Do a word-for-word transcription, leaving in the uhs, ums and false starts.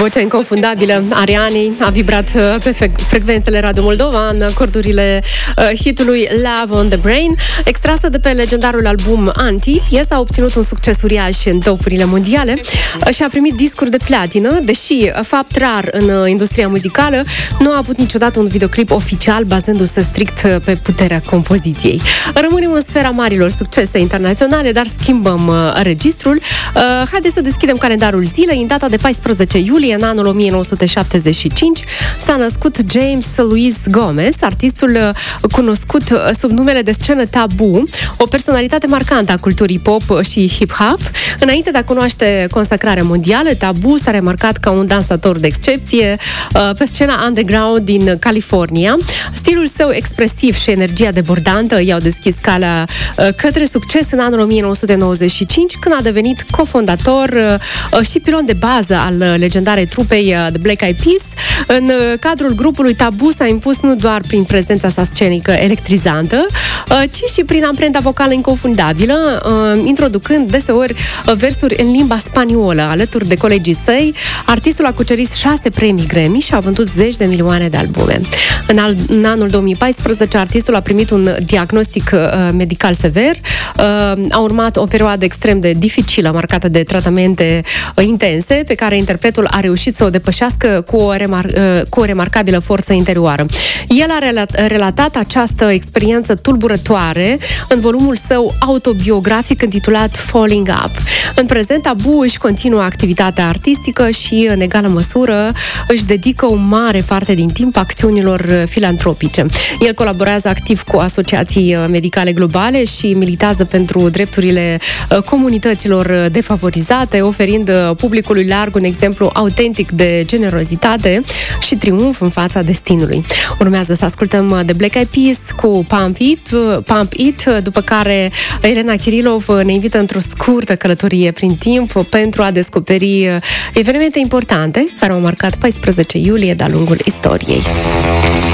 Vocea inconfundabilă a Rianei a vibrat pe frecvențele Radio Moldova în acordurile hitului Love on the Brain. Extrasă de pe legendarul album Anti, piesa a obținut un succes uriaș în topurile mondiale și a primit discuri de platină, deși, fapt rar în industria muzicală, nu a avut niciodată un videoclip oficial bazându-se strict pe puterea compoziției. Rămânem în sfera marilor succese internaționale, dar schimbăm registrul. Haideți să deschidem calendarul zilei. În data de paisprezece iulie, în anul o mie nouă sute șaptezeci și cinci, s-a născut James Louis Gomez, artistul cunoscut sub numele de scenă Tabu, o personalitate marcantă a culturii pop și hip-hop. Înainte de a cunoaște consacrarea mondială, Tabu s-a remarcat ca un dansator de excepție pe scena underground din California. Stilul său expresiv și energia debordantă i-au deschis calea către succes în anul o mie nouă sute nouăzeci și cinci, când a devenit cofondator și pilon de bază al legendarei trupei The Black Eyed Peas. În cadrul grupului, Tabu s-a impus nu doar prin prezența sa scenică electrizantă, ci și prin amprenta vocală inconfundabilă, introducând deseori versuri în limba spaniolă. Alături de colegii săi, artistul a cucerit șase premii Grammy și a vândut zeci de milioane de albume. În, al, în anul două mii paisprezece, artistul a primit un diagnostic uh, medical sever. Uh, a urmat o perioadă extrem de dificilă, marcată de tratamente uh, intense, pe care interpretul a reușit să o depășească cu o, remar- uh, cu o remarcabilă forță interioară. El a relat- relatat această experiență tulburătoare în volumul său autobiografic intitulat Falling Up. În prezent, Tabu își continuă activitatea artistică și, în egală măsură, își dedică o mare parte din timp acțiunilor filantropice. El colaborează activ cu asociații medicale globale și militează pentru drepturile comunităților defavorizate, oferind publicului larg un exemplu autentic de generozitate și triumf în fața destinului. Urmează să ascultăm The Black Eyed Peas cu Pump It, Pump It, după care Elena Kirilov ne invită într-o scurtă călătorie prin timp pentru a descoperi evenimente importante care au marcat paisprezece iulie de-a lungul istoriei.